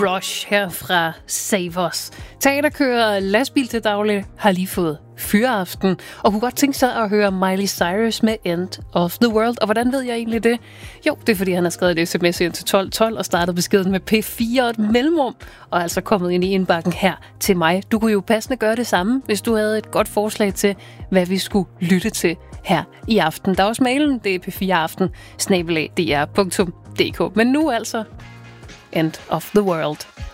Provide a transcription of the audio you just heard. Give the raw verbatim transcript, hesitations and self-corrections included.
Rush her fra Save Us. Teaterkører lastbil til daglig har lige fået fyreaften, og kunne godt tænke sig at høre Miley Cyrus med End of the World. Og hvordan ved jeg egentlig det? Jo, det er fordi, han har skrevet et sms ind til tolv tolv og startet beskeden med P fire og et mellemrum, og er altså kommet ind i indbakken her til mig. Du kunne jo passende gøre det samme, hvis du havde et godt forslag til, hvad vi skulle lytte til her i aften. Der er også mailen, det er p fire aften snabel-a d r punktum d k. Men nu altså End of the World.